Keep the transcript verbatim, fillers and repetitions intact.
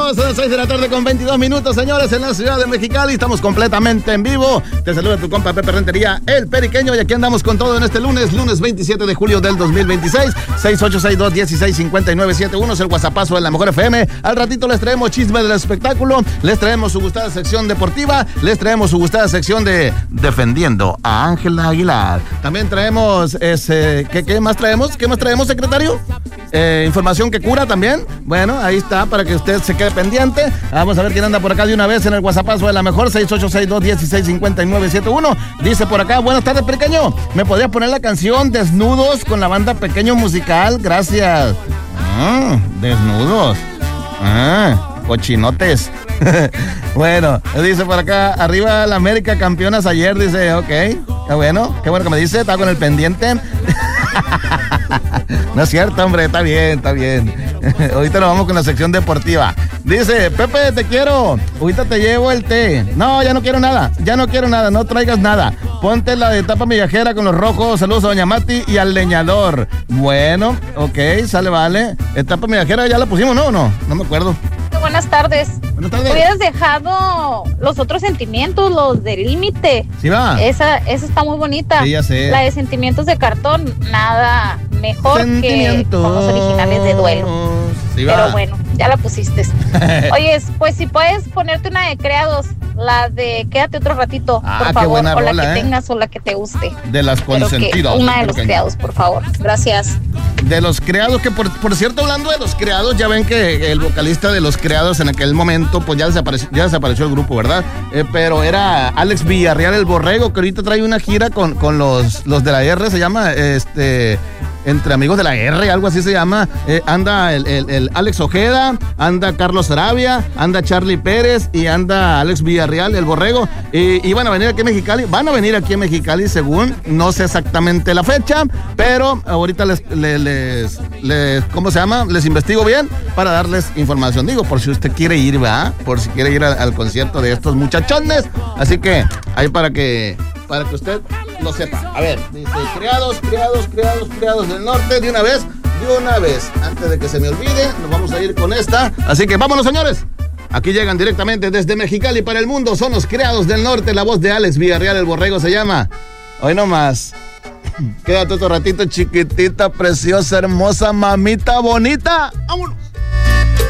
Continuamos a las seis de la tarde con veintidós minutos, señores, en la ciudad de Mexicali. Estamos completamente en vivo. Te saluda tu compa Pepe Rentería, el Periqueño. Y aquí andamos con todo en este lunes, lunes veintisiete de julio del dos mil veintiséis. seis ocho seis dos, uno seis cinco nueve siete uno es el WhatsAppazo de la Mejor F M. Al ratito les traemos chisme del espectáculo. Les traemos su gustada sección deportiva. Les traemos su gustada sección de Defendiendo a Ángela Aguilar. También traemos, ese, ¿qué, ¿qué más traemos? ¿Qué más traemos, secretario? Eh, información que cura también. Bueno, ahí está, para que usted se quede pendiente. Vamos a ver quién anda por acá de una vez en el WhatsAppazo de la Mejor, seis ocho seis dos, uno seis cinco nueve siete uno. Dice por acá, buenas tardes, Pequeño. ¿Me podrías poner la canción Desnudos con la banda Pequeño Musical? Gracias. Ah, desnudos. Ah, cochinotes. Bueno, dice por acá, arriba la América, campeonas ayer, dice, ok, qué bueno, qué bueno que me dice, está con el pendiente. No es cierto, hombre, está bien, está bien. Ahorita nos vamos con la sección deportiva. Dice, Pepe, te quiero. Ahorita te llevo el té. No, ya no quiero nada, ya no quiero nada, no traigas nada. Ponte la de Tapa Mi Viajera con los rojos. Saludos a Doña Mati y al leñador. Bueno, ok, sale, vale. Etapa Mi Viajera ya la pusimos, ¿no? No, no me acuerdo. Buenas tardes. Buenas tardes. Hubieras dejado los otros sentimientos, los de Límite. Sí, va. Esa, esa está muy bonita. Sí, ya sé. La de Sentimientos de Cartón, nada mejor que con los originales de Duelo. Sí, pero va. bueno, ya la pusiste. Oyes, pues si puedes ponerte una de Creados, la de Quédate otro ratito, Ah, por qué favor, buena o la rola, que ¿eh? tengas o la que te guste. De las Pero que consentidas. una de los Pequeño. Creados, por favor. Gracias. De los Creados, que por, por cierto, hablando de los Creados, ya ven que el vocalista de los Creados en aquel momento, pues ya desapareció, ya desapareció el grupo, ¿verdad? Eh, pero era Alex Villarreal, el Borrego, que ahorita trae una gira con, con los, los de la R, se llama, este... Entre Amigos de la R, algo así se llama. Eh, anda el, el, el Alex Ojeda, anda Carlos Arabia, anda Charlie Pérez y anda Alex Villarreal, el Borrego. Y, y van a venir aquí a Mexicali. Van a venir aquí a Mexicali según, no sé exactamente la fecha, pero ahorita les, les, les, les ¿cómo se llama? Les investigo bien para darles información. Digo, por si usted quiere ir, ¿verdad? Por si quiere ir al, al concierto de estos muchachones. Así que, ahí para que... para que usted lo sepa. A ver, dice, creados, creados, creados, creados del norte, de una vez, de una vez. Antes de que se me olvide, nos vamos a ir con esta. Así que vámonos, señores. Aquí llegan directamente desde Mexicali para el mundo. Son los Creados del Norte. La voz de Alex Villarreal, el Borrego, se llama. Hoy nomás. Quédate otro ratito, chiquitita, preciosa, hermosa, mamita bonita. ¡Vámonos!